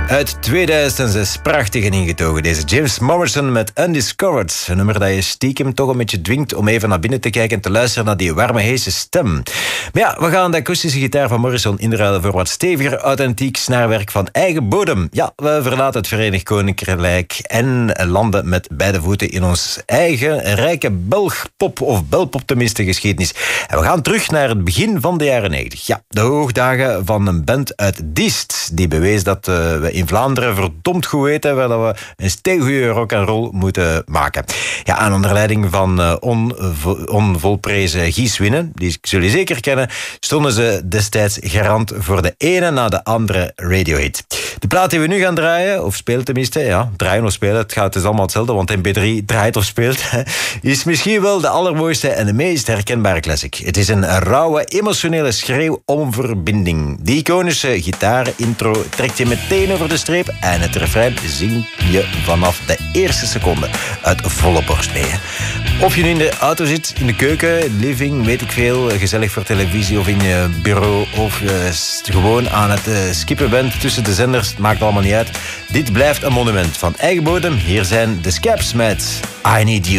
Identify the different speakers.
Speaker 1: Uit 2006, prachtig en ingetogen. Deze James Morrison met Undiscovered. Een nummer dat je stiekem toch een beetje dwingt om even naar binnen te kijken en te luisteren naar die warme, heese stem. Maar ja, we gaan de akoestische gitaar van Morrison inruilen voor wat steviger, authentiek snaarwerk van eigen bodem. Ja, we verlaten het Verenigd Koninkrijk en landen met beide voeten in ons eigen rijke Belgpop, of Belpop tenminste, geschiedenis. En we gaan terug naar het begin van de jaren 90. Ja, de hoogdagen van een band uit Diest, die bewees dat we in Vlaanderen verdomd goed weten waar dat we een steengoeie rock'n'roll moeten maken. Ja, en onder leiding van onvolprezen Guy Swinnen, die zullen zeker kennen, stonden ze destijds garant voor de ene na de andere radiohit. De plaat die we nu gaan draaien, of spelen tenminste, ja, draaien of spelen, het is allemaal hetzelfde, want MP3 draait of speelt, is misschien wel de allermooiste en de meest herkenbare classic. Het is een rauwe, emotionele schreeuw om verbinding. Die iconische gitaarintro trekt je meteen over de streep en het refrein zingt je vanaf de eerste seconde uit volle borst mee. Of je nu in de auto zit, in de keuken, living, weet ik veel, gezellig voor televisie of in je bureau, of gewoon aan het skippen bent tussen de zenders, maakt allemaal niet uit. Dit blijft een monument van eigen bodem. Hier zijn de Scaps met I Need You.